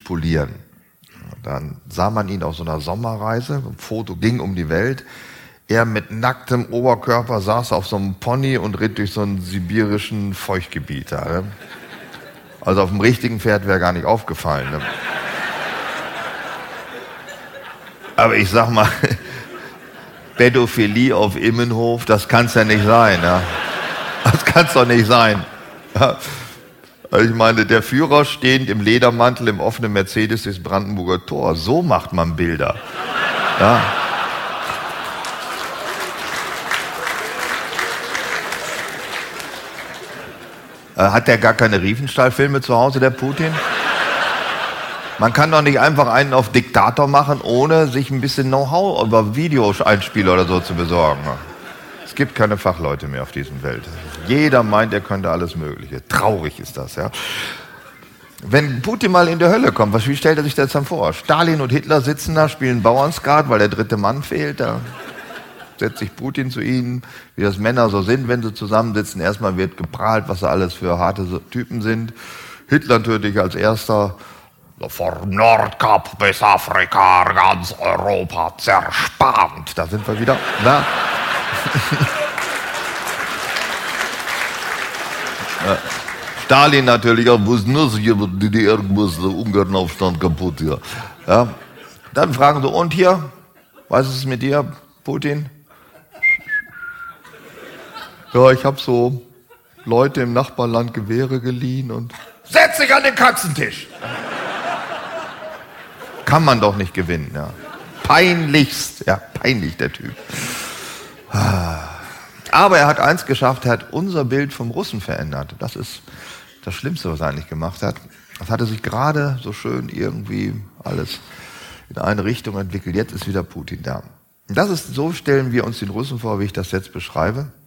polieren. Dann sah man ihn auf so einer Sommerreise, ein Foto ging um die Welt. Er mit nacktem Oberkörper saß auf so einem Pony und ritt durch so einen sibirischen Feuchtgebiet. Ne? Also auf dem richtigen Pferd wäre gar nicht aufgefallen. Ne? Aber ich sag mal, Pädophilie auf Immenhof, das kann's ja nicht sein. Ja? Das kann's doch nicht sein. Ja? Also ich meine, der Führer stehend im Ledermantel im offenen Mercedes durchs Brandenburger Tor. So macht man Bilder. Ja? Hat der gar keine Riefenstahl-Filme zu Hause, der Putin? Man kann doch nicht einfach einen auf Diktator machen, ohne sich ein bisschen Know-how über Videoeinspieler oder so zu besorgen. Es gibt keine Fachleute mehr auf diesem Welt. Jeder meint, er könnte alles Mögliche. Traurig ist das, ja. Wenn Putin mal in die Hölle kommt, wie stellt er sich das dann vor? Stalin und Hitler sitzen da, spielen Bauernskat, weil der dritte Mann fehlt. Da setzt sich Putin zu ihnen, wie das Männer so sind, wenn sie zusammensitzen. Erstmal wird geprahlt, was sie alles für harte Typen sind. Hitler natürlich als erster, so vom Nordkap bis Afrika, ganz Europa zerspannt. Da sind wir wieder. Na? Stalin natürlich auch, die DDR muss Ungarnaufstand kaputt. Ja. Ja. Dann fragen sie, und hier, was ist es mit dir, Putin? Ja, ich habe so Leute im Nachbarland Gewehre geliehen und setz dich an den Katzentisch. Kann man doch nicht gewinnen. Ja. Peinlichst, ja, peinlich der Typ. Aber er hat eins geschafft, er hat unser Bild vom Russen verändert. Das ist das Schlimmste, was er eigentlich gemacht hat. Das hatte sich gerade so schön irgendwie alles in eine Richtung entwickelt. Jetzt ist wieder Putin da. Und das ist, so stellen wir uns den Russen vor, wie ich das jetzt beschreibe.